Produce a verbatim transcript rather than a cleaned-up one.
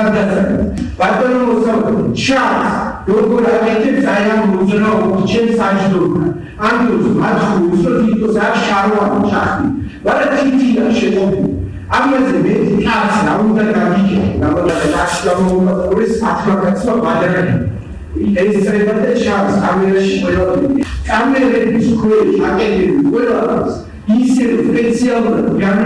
ბატონო მოსწავლე ჩანს როგორ აკეთებს აი ამ უზრუნველყოფს ჩემს საჯდომთან ამ დროს მათ უბრალოდ თვითონ არ შარვან ჩახდი მაგრამ თითია შეყოფილი ამაზე მე თავს რა უნდა გაგიქე რამოდენად აქ გამოვაკეთე საფრანგეთსა ბადრები ეს შეიძლება ჩანს კამერაში ყველაფერი კამერების ქვეშ აკეთებს ყველას ისე სპეციალურად